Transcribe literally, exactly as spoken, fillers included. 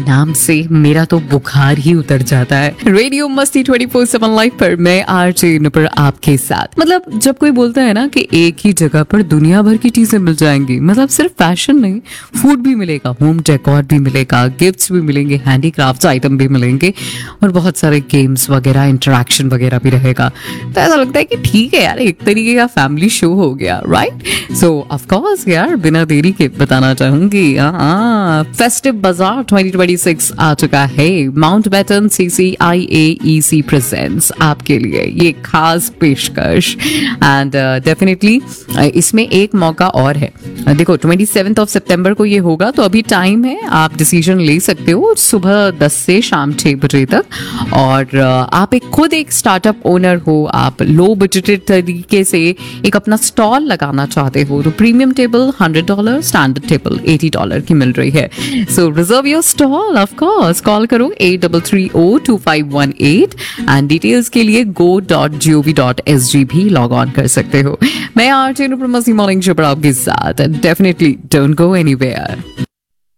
नाम से मेरा तो बुखार ही उतर जाता है। रेडियो मस्ती ट्वेंटी फोर सेवन लाइव पर मैं आरजे नुपुर आपके साथ। मतलब जब कोई बोलता है ना कि एक ही जगह पर दुनिया भर की चीजें मिल जाएंगी, मतलब सिर्फ फैशन नहीं, फूड भी मिलेगा, होम डेकोर भी मिलेगा, गिफ्ट्स भी मिलेंगे, हैंडीक्राफ्ट आइटम भी मिलेंगे और बहुत सारे गेम्स वगैरह, इंटरेक्शन वगैरह भी रहेगा। तो ऐसा लगता है कि ठीक है यार, एक तरीके का फैमिली शो हो गया, राइट? सो ऑफ कोर्स यार, बिना देरी के बताना चाहूंगी, फेस्टिव बाजार ट्वेंटी ट्वेंटी सिक्स आ चुका है। माउंटबेटन सीसीआईएईसी प्रेजेंट्स आपके लिए ये खास पेशकश एंड डेफिनेटली इसमें एक मौका और है। देखो ट्वेंटी सेवेंथ ऑफ सितंबर को ये होगा, तो अभी टाइम है, आप डिसीजन ले सकते हो सुबह दस से शाम छह बजे तक। और uh, आप एक खुद एक स्टार्टअप ओनर हो, आप लो बजटेड तरीके से एक अपना स्टॉल लगाना चाहते हो, तो premium table hundred dollar, standard table eighty dollar की मिल रही है। सो reserve your stall, of course call करो eight double three O two five one eight and details के लिए go dot G O V dot S G भी log on कर सकते हो। मैं आरजे नुपुर मस्ती मॉर्निंग शो पर आपके साथ, डेफिनेटली डोंट गो एनीवेयर।